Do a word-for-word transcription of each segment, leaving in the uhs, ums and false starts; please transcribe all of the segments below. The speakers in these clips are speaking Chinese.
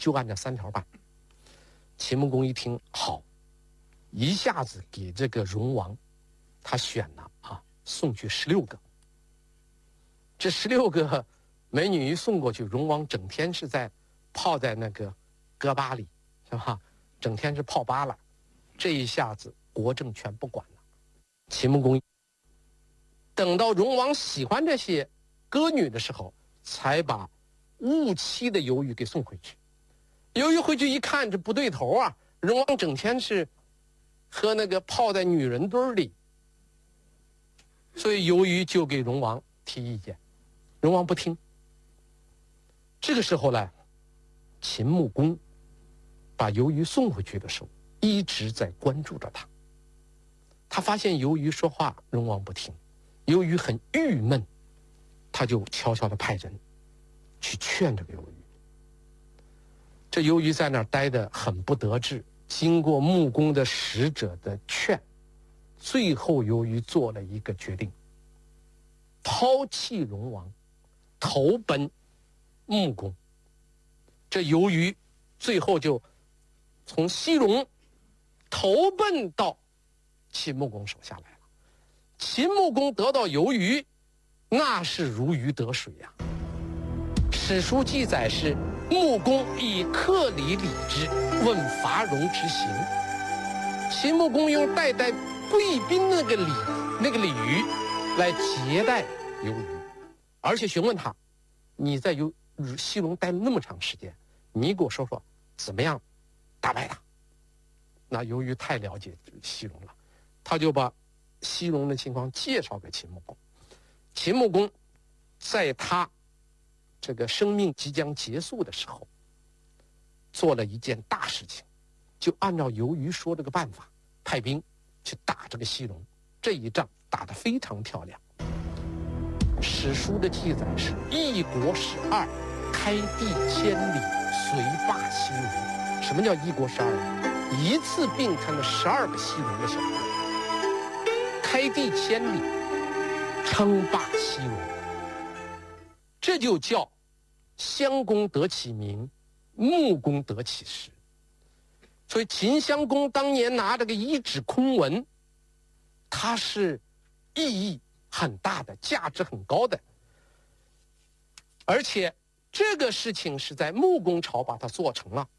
就按这三条办。秦穆公一听好，一下子给这个荣王，他选了啊，送去十六个。这十六个美女一送过去，荣王整天是在泡在那个戈巴里，是吧？整天是泡吧了。这一下子国政全不管了。秦穆公等到荣王喜欢这些歌女的时候，才把误妻的由于给送回去。由于回去一看，这不对头啊！荣王整天是和那个泡在女人堆里，所以由于就给荣王提意见，荣王不听。这个时候呢，秦穆公把由于送回去的时候，一直在关注着他。他发现由于说话，荣王不听，由于很郁闷，他就悄悄地派人去劝这个由于。这由于在那儿待得很不得志，经过穆公的使者的劝，最后由于做了一个决定，抛弃荣王，投奔穆公。这由于最后就从西戎投奔到秦穆公手下来了。秦穆公得到由于，那是如鱼得水呀、啊。史书记载是穆公以客礼礼之，问伐戎之行。秦穆公用代代贵宾那个礼那个礼仪来接待由于，而且询问他，你在由西戎待了那么长时间，你给我说说怎么样打败他。那由于太了解西戎了，他就把西戎的情况介绍给秦穆公。秦穆公在他这个生命即将结束的时候，做了一件大事情，就按照由于说这个办法，派兵去打这个西戎。这一仗打得非常漂亮。史书的记载是一国十二，开地千里，遂霸西戎。什么叫一国十二呢？一次并吞了十二个西戎的小国，开地千里，称霸西戎。这就叫襄公得其名，穆公得其实。所以秦襄公当年拿这个一纸空文，它是意义很大的，价值很高的。而且这个事情是在穆公朝把它做成了，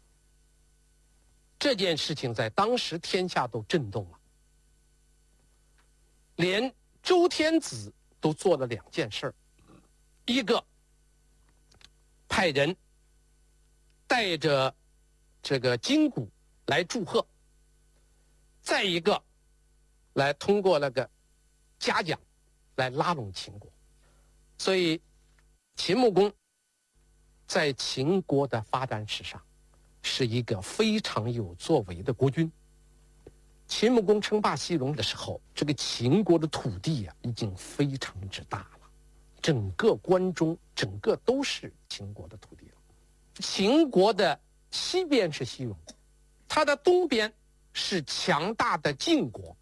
这件事情在当时天下都震动了。连周天子都做了两件事儿，一个派人带着这个金鼓来祝贺，再一个来通过那个嘉奖来拉拢秦国。所以秦穆公在秦国的发展史上是一个非常有作为的国君。秦穆公称霸西戎的时候，这个秦国的土地啊已经非常之大了，整个关中整个都是秦国的土地了。秦国的西边是西戎，它的东边是强大的晋国。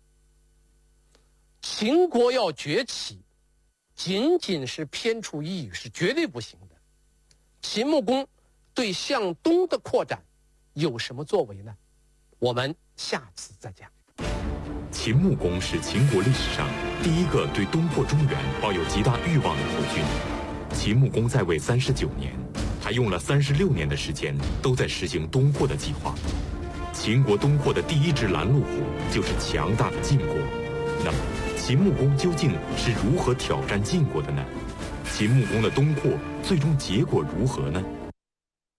秦国要崛起，仅仅是偏处一隅是绝对不行的。秦穆公对向东的扩展有什么作为呢？我们下次再讲。 秦穆公是秦国历史上第一个对东扩中原抱有极大欲望的国君。秦穆公在位三十九年，他用了三十六年的时间都在实行东扩的计划。秦国东扩的第一只拦路虎就是强大的晋国。那么秦穆公究竟是如何挑战晋国的呢？秦穆公的东扩最终结果如何呢？